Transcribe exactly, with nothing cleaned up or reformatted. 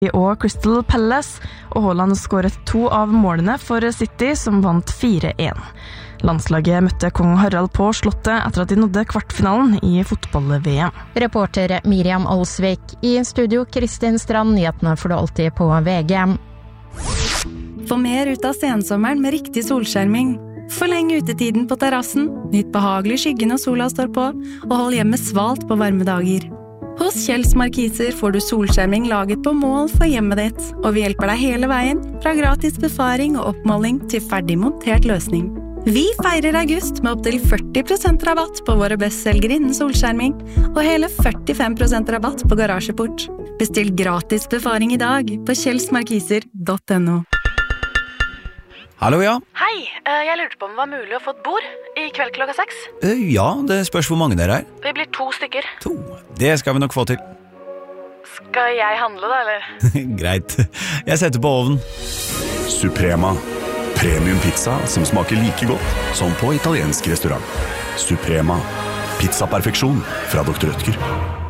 og Crystal Palace, og Haaland skåret to av målene for City, som vant fire én. Landslaget møtte kong Harald på slottet etter at de nådde kvartfinalen i fotball-V M. Reporter Miriam Olsvik. I studio Kristin Strand, nyhetene får du alltid på V G. Få mer ut av sensommeren med riktig solskjerming. Forleng utetiden på terrassen, nytt behagelig skygge når sola står på, og hold hjemmet svalt på varme dager. Hos Kjells Markiser får du solskjerming laget på mål for hjemmet ditt, og vi hjelper deg hele veien, fra gratis befaring og oppmåling til ferdig montert løsning. Vi feirer august med opp til førti prosent rabatt på våre bestselgere innen solskjerming, og hele førtifem prosent rabatt på garasjeport. Bestill gratis befaring i dag på kjelsmarkiser punktum no. Hallo, ja. Hei, jeg lurte på om det var mulig å få et bord i kveld klokka seks. Ja, det spørs hvor mange dere er. Vi blir to stykker. To. Det skal vi nok få til. Skal jeg handle da, eller? Greit. Jeg setter på ovnen. Suprema. Premium pizza som smaker like godt som på italiensk restaurant. Suprema. Pizza perfeksjon fra doktor Rødtger.